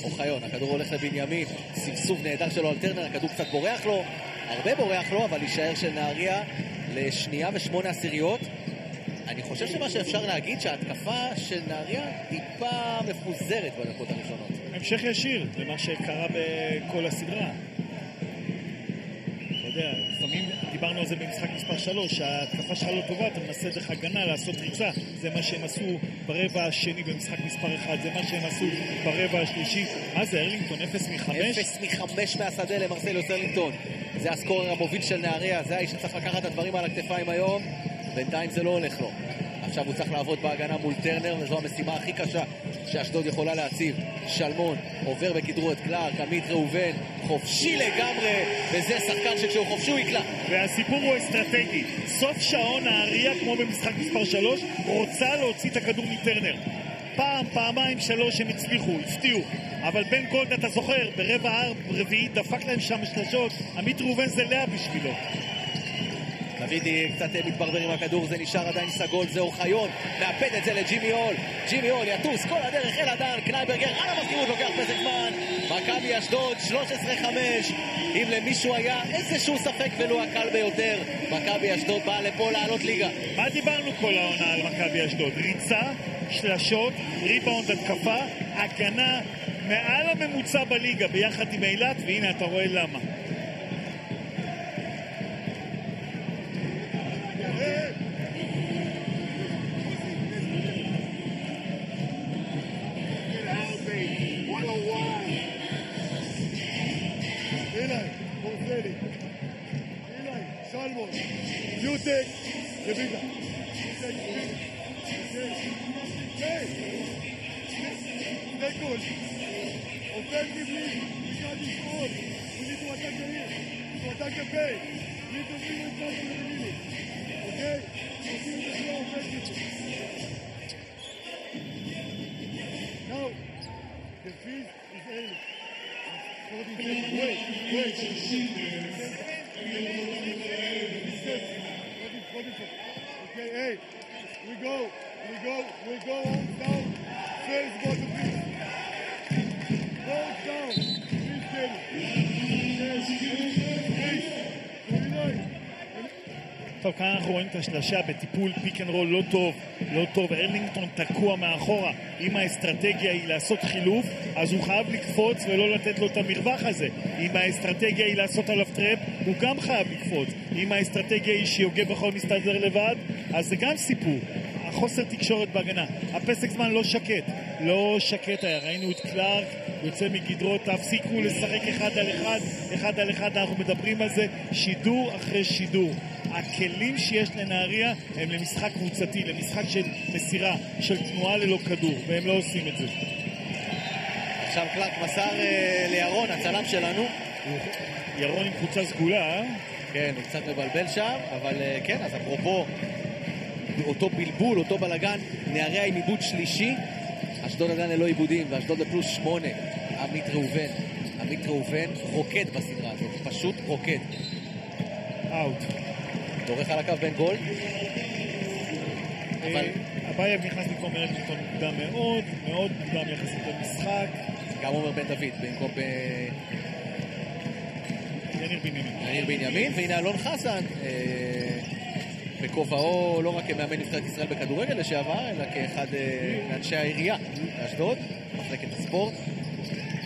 אוחיון, הכדור הולך לבנימין, סבסוב נהדר שלו על טרנר, הכדור קצת בורח לו, הרבה בורח לו, אבל יישאר של נהריה לשנייה ושמונה עשיריות. אני חושב שמה שאפשר להגיד שההתקפה של נהריה טיפה מפוזרת בדקות הראשונות. המשך ישיר למה שקרה בכל הסדרה. אתה יודע, לפעמים דיברנו על זה במשחק מספר 3, שההתקפה שלך לא טובה, אתה מנסה דרך הגנה לעשות ריצה, זה מה שהם עשו ברבע השני במשחק מספר 1, זה מה שהם עשו ברבע השלישי. מה זה, ארלינגטון 0 מ-5? 0 מ-5 מהשדה למרסליוס ארלינגטון. זה הסקורר המוביל של נהריה, זה האיש שצריך לקחת את הדברים על הכתפיים היום, בינתיים זה לא הולך לו. עכשיו הוא צריך לעבוד בהגנה מול טרנר, וזו המשימה הכי קשה שאשדוד יכולה להציב. שלמון עובר בכדרו את קלארק, עמית ראובן חופשי לגמרי, וזה שחקן שכשהוא חופשי הוא יקלע. והסיפור הוא אסטרטגי. סוף שעון נהריה, כמו במשחק מספר 3, רוצה להוציא את הכדור מטרנר. פעם, פעמיים, 3 הם הצליחו, הפתיעו. אבל בן גולד, אתה זוכר, ברבע רביעי דפק להם שם שלשות, עמית ראובן זה לאה בשבילו. דוידי קצת מתברבר עם הכדור, זה נשאר עדיין סגול, זה אוחיון, מאפד את זה לג'ימי הול, ג'ימי הול יטוס כל הדרך אל הדן, קנייברגר על המזכירות לוקח פסק זמן, מכבי אשדוד 13-5. אם למישהו היה איזשהו ספק ולו הקל ביותר, מכבי אשדוד באה לפה לעלות ליגה. מה דיברנו כל העונה על מכבי אשדוד? ריצה, שלשות, ריבאונד, התקפה, הגנה מעל הממוצע בליגה ביחד עם אילת, והנה אתה רואה למה. Salmon, Jutek, Levita. Stay good. Offensively, we got this goal. We need to attack the hill, to attack the base. We need to be in front of the limit. Okay? Continue to play offensively. Now, the field is early. Wait. Okay, hey, we go on down. First go to field. Go down. טוב, כאן אנחנו רואים את השלשה בטיפול פיק אנד רול לא טוב, ארלינגטון תקוע מאחורה. אם האסטרטגיה היא לעשות חילוף, אז הוא חייב לקפוץ ולא לתת לו את המרווח הזה. אם האסטרטגיה היא לעשות עליו טרפ, הוא גם חייב לקפוץ. אם האסטרטגיה היא שיוגב בכל מסתדר לבד, אז זה גם סיפור. החוסר תקשורת בהגנה, הפסק זמן לא שקט היה, ראינו את קלארק יוצא מגדרו, תפסיקו לשחק אחד על אחד, אנחנו מדברים על זה שידור אחרי שידור. הכלים שיש לנהריה הם למשחק קבוצתי, למשחק של מסירה, של תנועה ללא כדור, והם לא עושים את זה. עכשיו קלארק מסר לירון, הצלם שלנו. ירון עם קבוצה סגולה, כן, הוא קצת מבלבל שם, אבל כן, אז אפרופו אותו בלבול, אותו בלגן, נהריה עם עיבוד שלישי, אשדוד עדיין ללא עיבודים, ואשדוד לפלוס 8. עמית ראובן רוקד בסדרה הזאת, פשוט רוקד. אאוט. דורך על הקו בן גולד. אבל אבייב נכנס במקום ארלינגטון מוקדם מאוד מוקדם יחסית למשחק. גם עומר בן דוד במקום יניר בנימין, והנה אלון חסן בכובעו לא רק כמאמן נבחרת ישראל בכדורגל לשעבר, אלא כאחד מאנשי העירייה באשדוד, מחלקת הספורט.